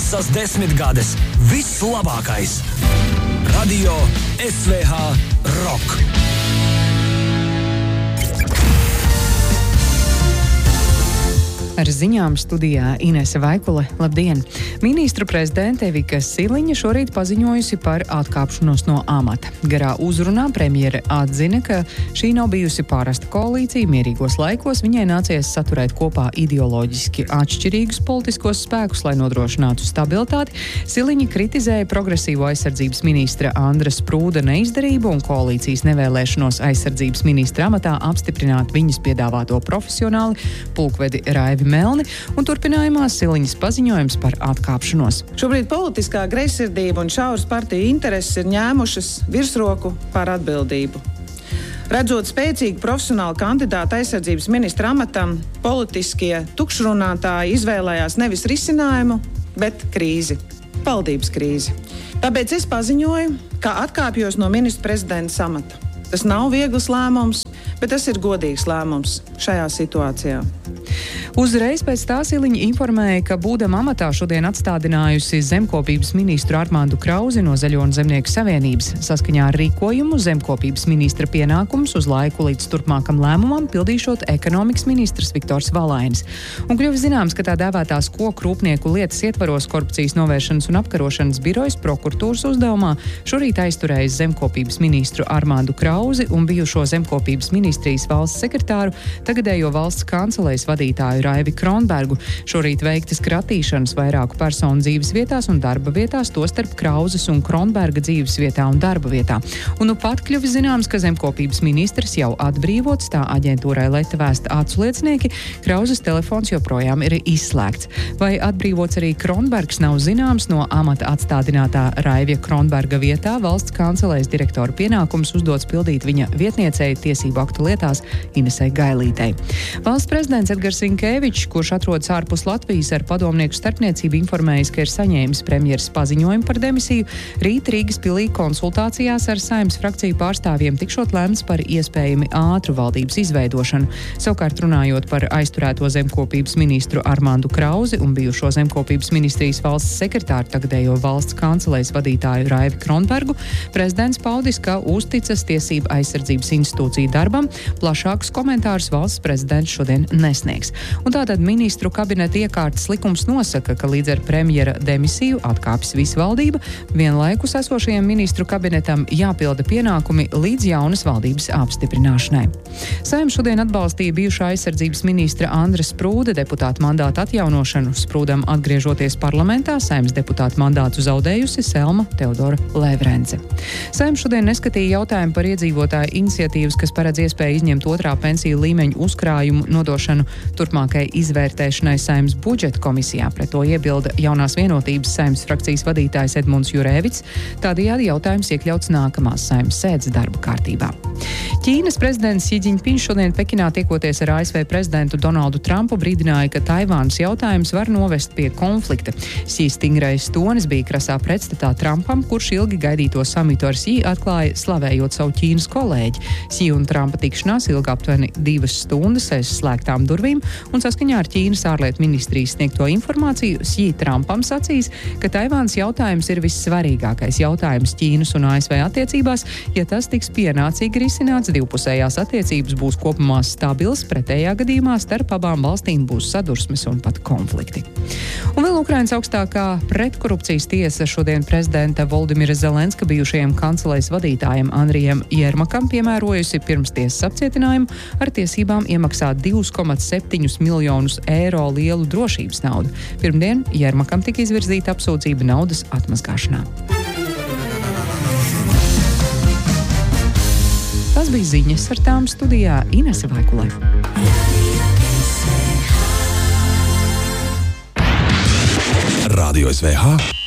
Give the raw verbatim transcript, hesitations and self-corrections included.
Visas desmitgades vislabākais. Radio S V H Rock. Ar ziņām studijā Inese Vaikule. Labdien! Ministru prezidente Vika Siliņa šorīt paziņojusi par atkāpšanos no amata. Garā uzrunā premjere atzina, ka šī nav bijusi pārasta koalīcija. Mierīgos laikos viņai nācies saturēt kopā ideoloģiski atšķirīgus politiskos spēkus, lai nodrošinātu stabilitāti. Siliņa kritizēja progresīvo aizsardzības ministra Andra Sprūda neizdarību un koalīcijas nevēlēšanos aizsardzības ministra amatā apstiprināt viņas piedāvāto profesionāli pulkvedi Raivi Melni, un turpinājumā Siliņas paziņojums par atkāpšanos. Šobrīd politiskā greizsirdība un šauras partiju intereses ir ņēmušas virsroku pār atbildību. Redzot spēcīgu profesionālu kandidātu aizsardzības ministra amatam, politiskie tukšrunātāji izvēlējās nevis risinājumu, bet krīzi. Valdības krīzi. Tāpēc es paziņoju, ka atkāpjos no ministra prezidenta amata. Tas nav viegls lēmums, bet tas ir godīgs lēmums šajā situācijā. Uzreiz pēc tā Siliņa informēja, ka būdama amatā šodien atstādinājusi zemkopības ministru Armāndu Krauzi no Zaļo un Zemnieku savienības. Saskaņā ar rīkojumu zemkopības ministra pienākums uz laiku līdz turpmākam lēmumam pildīšot ekonomikas ministrs Viktors Valainis. Un kļuva zināms, ka tā dēvētās koku rūpnieku lietas ietvaros Korupcijas novēršanas un apkarošanas birojas prokuratūras uzdevumā šorīt aizturējis zemkopības ministru Armāndu Krauzi un bijušo zemkopības ministrijas valsts sekretāru, tagadējo valsts kancelejas vadītāju Raivi Kronbergu. Šorīt veiktas kratīšanas vairāku personu dzīves vietās un darba vietās, tostarp Krauzes un Kronberga dzīves vietā un darba vietā. Un nu pat kļuvis zināms, ka zemkopības ministrs jau atbrīvots, tā aģentūrai Leta vēsta acu liecinieki, Krauzes telefons joprojām ir izslēgts. Vai atbrīvots arī Kronbergs nav zināms, no amata atstādinātā Raivija Kronberga vietā valsts kancelējas direktora pienākums uzdots pildīt viņa vietniecei tiesību aktu lietās Inesei Gailītei. Valsts prezidents Edgars Rinkevičs, kurš atrodas ārpus Latvijas, ar padomnieku starpniecību informējis, ka ir saņēmis premjeras paziņojumu par demisiju. Rīt Rīgas pilī konsultācijās ar Saeimas frakciju pārstāvjiem tikšot lemts par iespējami ātru valdības izveidošanu. Savukārt runājot par aizturēto zemkopības ministru Armāndu Krauzi un bijušo zemkopības ministrijas valsts sekretāru, tagadējo valsts kancelējas vadītāju Raivi Kronbergu, prezidents paudis, ka uzticas tiesību aizsardzības institūciju darbam. Plašākus komentārus valsts prezidents šodien nesniegs. Un tātad ministru kabineta iekārtas likums nosaka, ka līdz ar premjera demisiju atkāpjas visa valdība, vienlaikus esošajiem ministru kabinetam jāpilda pienākumi līdz jaunas valdības apstiprināšanai. Saeima šodien atbalstīja bijušā aizsardzības ministra Andra Sprūda deputāta mandāta atjaunošanu. Sprūdam atgriežoties parlamentā, Saeimas deputāta mandātu zaudējusi Selma Teodora Levrence. Saeima šodien neskatīja jautājumu par iedzīvotāju iniciatīvas, kas paredz iespēju izņemt otrā pensiju līmeņu uzkrājumu nodošanu turpmākai izvērtēšanai Saeimas budžeta komisijā. Pret to iebilda jaunās vienotības Saeimas frakcijas vadītājs Edmunds Jurēvits. Tādējādi jautājums iekļauts nākamās Saeimas sēdes darba kārtībā. Ķīnas prezidents Xi Jinpings šodien Pekinā tiekoties ar A S V prezidentu Donaldu Trumpu brīdināja, ka Taivānas jautājums var novest pie konflikta. Xi stingrais tonis bija krasā pretstatā Trumpam, kurš ilgi gaidīto samitu ar Xi atklāja slavējot savu Ķīnas kolēģi. Xi un Trumpa tikšanās ilga aptuveni divas stundas aiz slēgtām durvīm, un saskaņā ar Ķīnas ārlietu ministrijas sniegto informāciju Xi Trumpam sacīs, ka Taivānas jautājums ir vissvarīgākais jautājums Ķīnas un A S V attiecībās. Ja tas tiks pienācīgi risināts, divpusējās attiecības būs kopumā stabils, pretējā gadījumā starp abām valstīm būs sadursmes un pat konflikti. Un vēl Ukrainas augstākā pretkorupcijas tiesa šodien prezidenta Voldimira Zelenska bijušajam kancelējas vadītājam Andrijam Jermakam piemērojusi pirmstiesas apcietinājumu ar tiesībām iemaksāt divus komats septiņus miljonus eiro lielu drošības naudu. Pirmdien Jermakam tika izvirzīta apsūdzība naudas atmazgāšanā. Tas bija ziņas, ar tām studijā Inese Vaikule. Radio S V H